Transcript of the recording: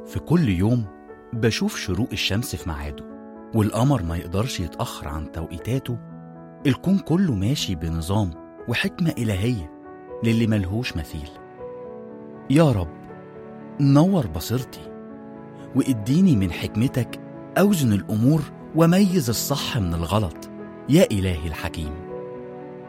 في كل يوم بشوف شروق الشمس في ميعاده، والقمر ما يقدرش يتأخر عن توقيتاته. الكون كله ماشي بنظام وحكمة إلهية للي ملهوش مثيل. يا رب نور بصيرتي واديني من حكمتك أوزن الأمور وميز الصح من الغلط يا إلهي الحكيم.